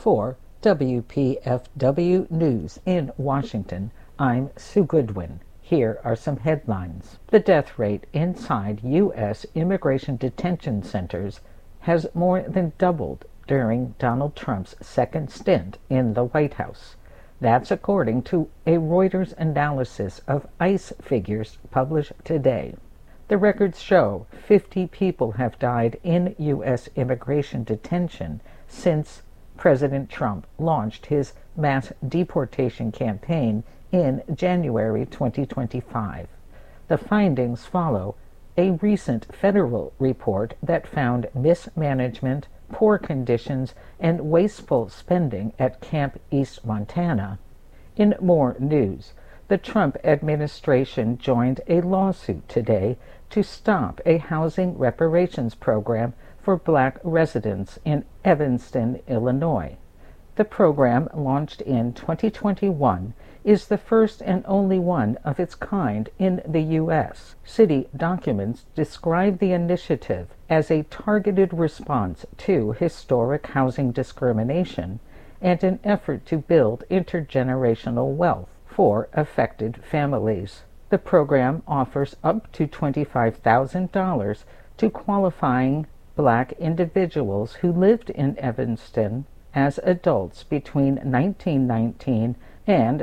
For WPFW News in Washington, I'm Sue Goodwin. Here are some headlines. The death rate inside U.S. immigration detention centers has more than doubled during Donald Trump's second stint in the White House. That's according to a Reuters analysis of ICE figures published today. The records show 50 people have died in U.S. immigration detention since President Trump launched his mass deportation campaign in January 2025. The findings follow a recent federal report that found mismanagement, poor conditions, and wasteful spending at Camp East Montana. In more news, the Trump administration joined a lawsuit today to stop a housing reparations program for Black residents in Evanston, Illinois. The program, launched in 2021, is the first and only one of its kind in the U.S. City documents describe the initiative as a targeted response to historic housing discrimination and an effort to build intergenerational wealth for affected families. The program offers up to $25,000 to qualifying Black individuals who lived in Evanston as adults between 1919 and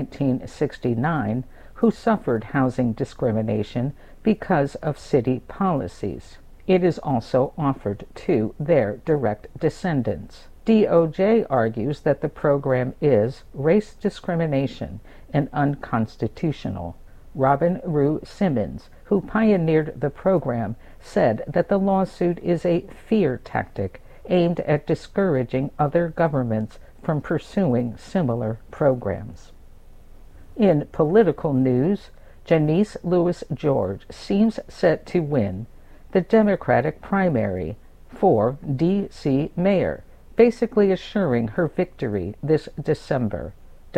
1969 who suffered housing discrimination because of city policies. It is also offered to their direct descendants. DOJ argues that the program is race discrimination and unconstitutional. Robin Rue Simmons, who pioneered the program, said that the lawsuit is a fear tactic aimed at discouraging other governments from pursuing similar programs. In political news, Janice Louis George seems set to win the Democratic primary for D.C. mayor, basically assuring her victory this December.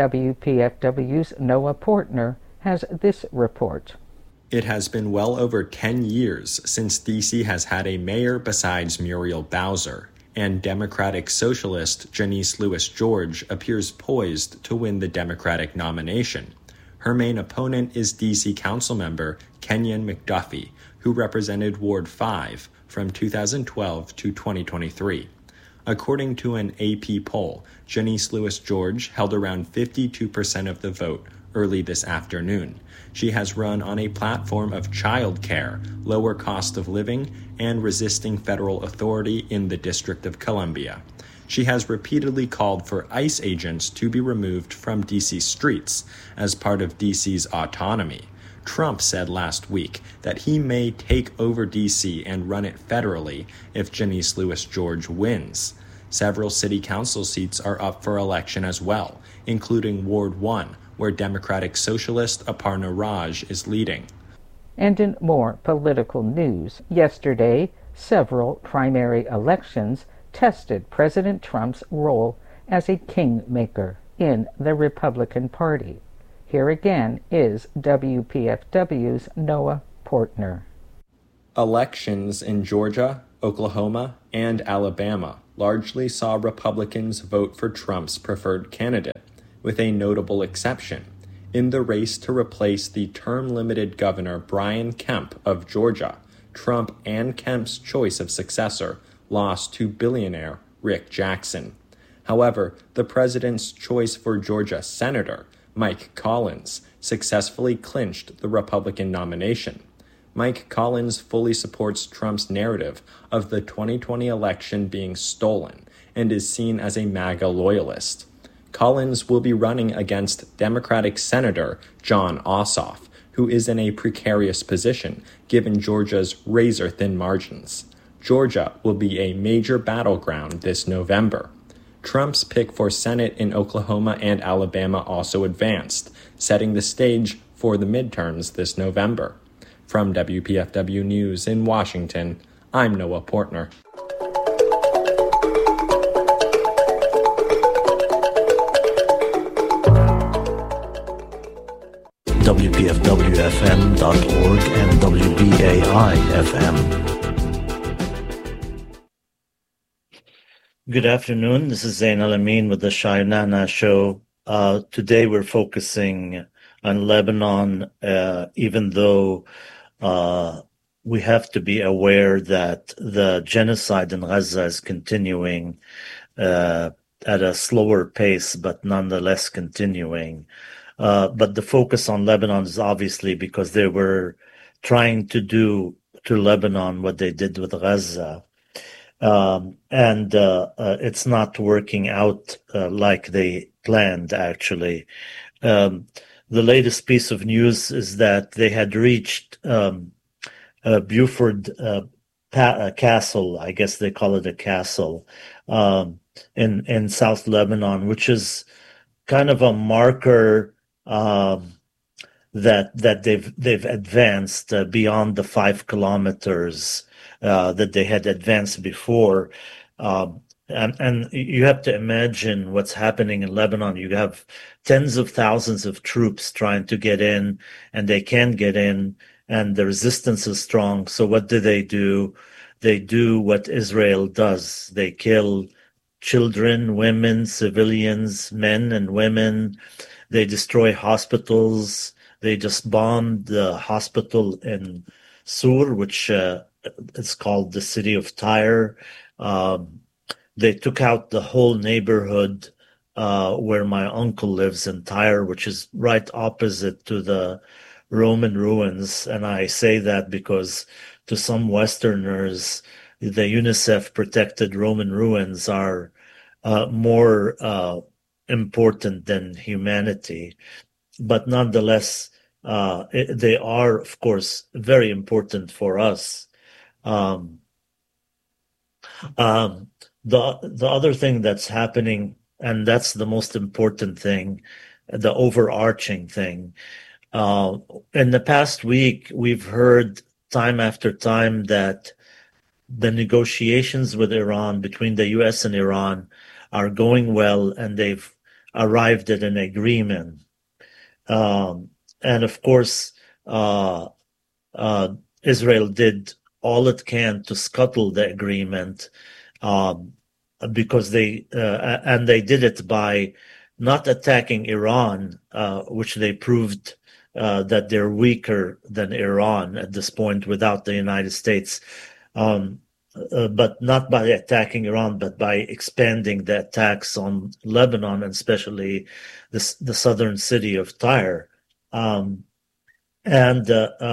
WPFW's Noah Portner has this report. It has been well over 10 years since D.C. has had a mayor besides Muriel Bowser, and Democratic socialist Janice Louis George appears poised to win the Democratic nomination. Her main opponent is D.C. Councilmember Kenyon McDuffie, who represented Ward 5 from 2012 to 2023. According to an AP poll, Janice Louis George held around 52% of the vote early this afternoon. She has run on a platform of child care, lower cost of living, and resisting federal authority in the District of Columbia. She has repeatedly called for ICE agents to be removed from D.C. streets as part of D.C.'s autonomy. Trump said last week that he may take over D.C. and run it federally if Janice Louis George wins. Several city council seats are up for election as well, including Ward 1, where Democratic socialist Aparna Raj is leading. And in more political news, yesterday, several primary elections tested President Trump's role as a kingmaker in the Republican Party. Here again is WPFW's Noah Portner. Elections in Georgia, Oklahoma, and Alabama largely saw Republicans vote for Trump's preferred candidate, with a notable exception. In the race to replace the term-limited Governor Brian Kemp of Georgia, Trump and Kemp's choice of successor lost to billionaire Rick Jackson. However, the president's choice for Georgia Senator, Mike Collins, successfully clinched the Republican nomination. Mike Collins fully supports Trump's narrative of the 2020 election being stolen and is seen as a MAGA loyalist. Collins will be running against Democratic Senator Jon Ossoff, who is in a precarious position given Georgia's razor-thin margins. Georgia will be a major battleground this November. Trump's pick for Senate in Oklahoma and Alabama also advanced, setting the stage for the midterms this November. From WPFW News in Washington, I'm Noah Portner. WPFWFM.org and WBAI-FM. Good afternoon. This is Zain Al-Amin with the Shayanana Show. Today we're focusing on Lebanon, even though uh, we have to be aware that the genocide in Gaza is continuing uh, at a slower pace, but nonetheless continuing. But the focus on Lebanon is obviously because they were trying to do to Lebanon what they did with Gaza. And it's not working out like they planned, actually. Um, the latest piece of news is that they had reached Beaufort Castle, I guess they call it a castle, um, in South Lebanon, which is kind of a marker that they've advanced beyond the 5 kilometers that they had advanced before. And you have to imagine what's happening in Lebanon. You have tens of thousands of troops trying to get in, and they can't get in, and the resistance is strong. So what do? They do what Israel does. They kill children, women, civilians, men and women. They destroy hospitals. They just bombed the hospital in Sur, which is called the city of Tyre. Um, they took out the whole neighborhood where my uncle lives in Tyre, which is right opposite to the Roman ruins. And I say that because to some Westerners, the UNICEF protected Roman ruins are more important than humanity. But nonetheless, they are, of course, very important for us. Um, um, the other thing that's happening, and that's the most important thing, the overarching thing. Uh, in the past week, we've heard time after time that the negotiations with Iran, between the U.S. and Iran, are going well, and they've arrived at an agreement. Um, and of course, uh, uh, Israel did all it can to scuttle the agreement, um, because they did it by not attacking Iran, which they proved that they're weaker than Iran at this point without the United States. Um, but not by attacking Iran, but by expanding the attacks on Lebanon, and especially the southern city of Tyre. Um, and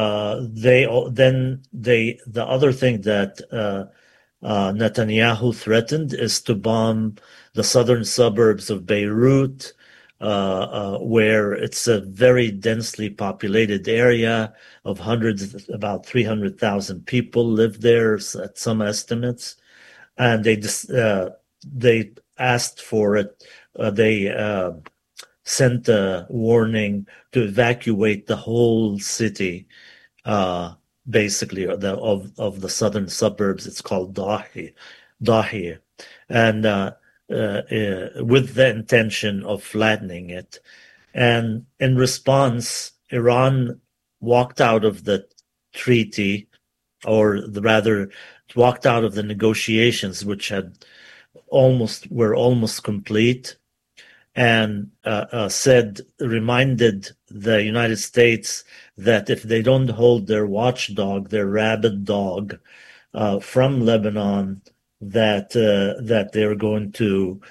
the other thing that Netanyahu threatened is to bomb the southern suburbs of Beirut, where it's a very densely populated area of hundreds, about 300,000 people live there at some estimates. And they asked for it. They sent a warning to evacuate the whole city, basically, of the southern suburbs. It's called Dahi, and with the intention of flattening it. And in response, Iran walked out of the treaty, or rather, walked out of the negotiations, which were almost complete, and reminded the United States that if they don't hold their watchdog, their rabid dog, from Lebanon, that they're going to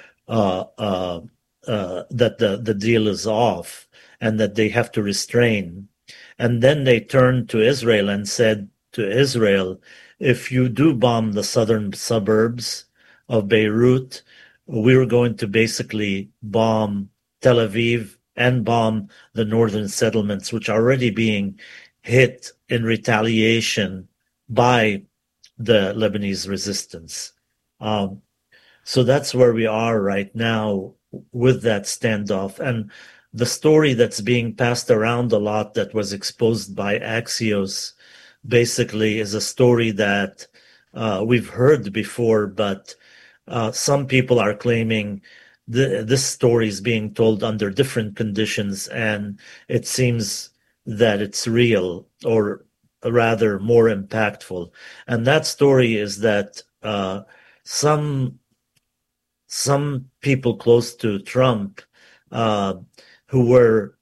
that the deal is off, and that they have to restrain. And then they turned to Israel and said to Israel, if you do bomb the southern suburbs of Beirut, we were going to basically bomb Tel Aviv and bomb the northern settlements, which are already being hit in retaliation by the Lebanese resistance. So that's where we are right now with that standoff. And the story that's being passed around a lot, that was exposed by Axios, basically is a story that we've heard before, but some people are claiming this story is being told under different conditions, and it seems that it's real, or rather more impactful. And that story is that some some people close to Trump who were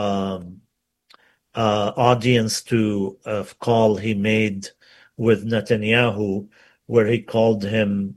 audience to a call he made with Netanyahu, where he called him,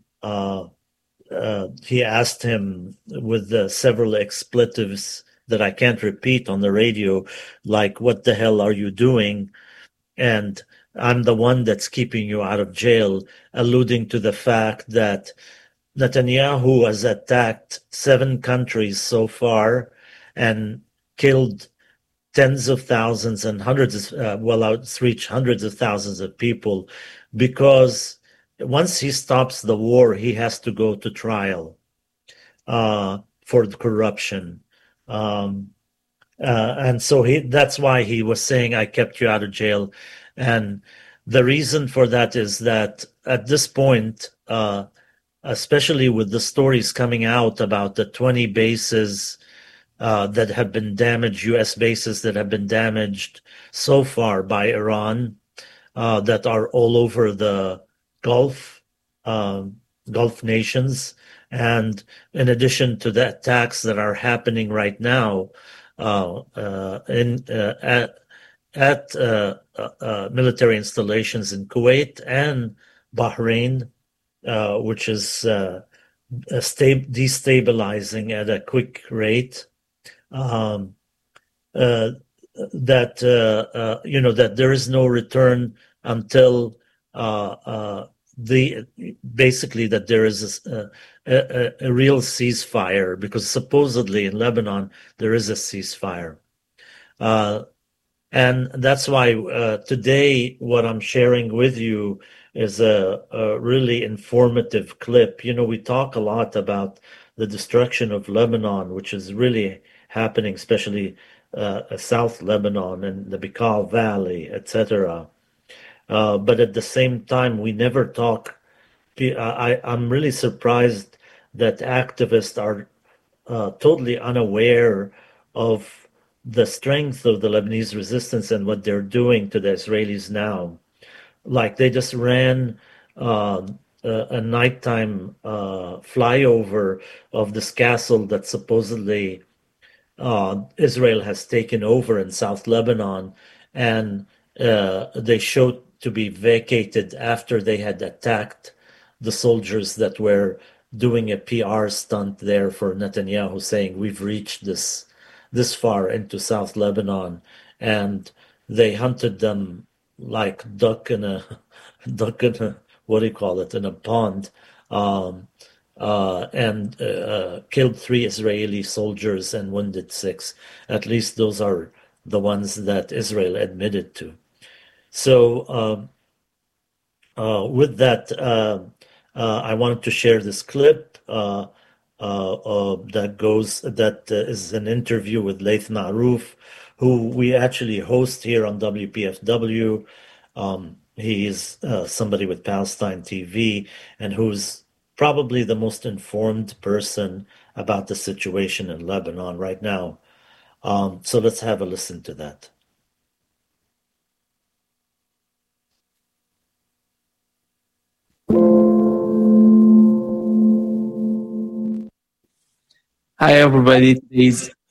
he asked him with several expletives that I can't repeat on the radio, like, what the hell are you doing? And I'm the one that's keeping you out of jail, alluding to the fact that Netanyahu has attacked 7 countries so far and killed tens of thousands and hundreds of, outreach hundreds of thousands of people, because once he stops the war, he has to go to trial for the corruption. And so that's why he was saying, I kept you out of jail. And the reason for that is that at this point, especially with the stories coming out about the 20 bases that have been damaged, U.S. bases that have been damaged so far by Iran, that are all over the Gulf nations. And in addition to the attacks that are happening right now at military installations in Kuwait and Bahrain, which is destabilizing at a quick rate, that that there is no return until basically that there is a real ceasefire, because supposedly in Lebanon there is a ceasefire. And that's why today what I'm sharing with you is a really informative clip. We talk a lot about the destruction of Lebanon, which is really happening, especially South Lebanon and the Bekaa Valley, etc. But at the same time, we never talk. I'm really surprised that activists are totally unaware of the strength of the Lebanese resistance and what they're doing to the Israelis now. Like, they just ran a nighttime flyover of this castle that supposedly Israel has taken over in South Lebanon, and they showed to be vacated after they had attacked the soldiers that were doing a PR stunt there for Netanyahu, saying we've reached this far into South Lebanon, and they hunted them like duck in a what do you call it, in a pond, and killed 3 Israeli soldiers and wounded 6. At least those are the ones that Israel admitted to. So with that, I wanted to share this clip that is an interview with Laith Marouf, who we actually host here on WPFW. He is somebody with Palestine TV, and who's probably the most informed person about the situation in Lebanon right now. So let's have a listen to that. Hi everybody, today's